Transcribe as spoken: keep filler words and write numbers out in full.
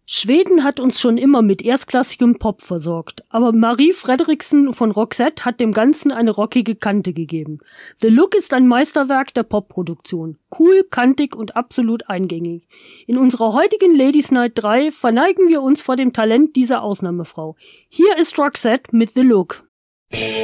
Schweden hat uns schon immer mit erstklassigem Pop versorgt, aber Marie Fredriksson von Roxette hat dem Ganzen eine rockige Kante gegeben. The Look ist ein Meisterwerk der Popproduktion. Cool, kantig und absolut eingängig. In unserer heutigen Ladies Night drei verneigen wir uns vor dem Talent dieser Ausnahmefrau. Hier ist Roxette mit The Look.